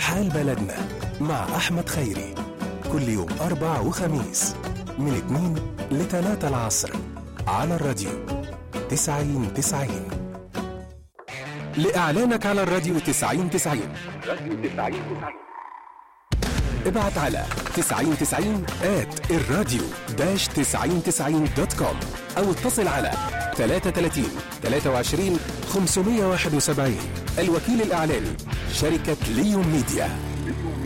حال بلدنا مع أحمد خيري، كل يوم أربع وخميس من 2 ل 3 العصر على الراديو 90-90. لإعلانك على الراديو 90-90 ابعت على 9090@الراديو-9090.com أو اتصل على 33 23 571. الوكيل الإعلاني شركة ليون ميديا.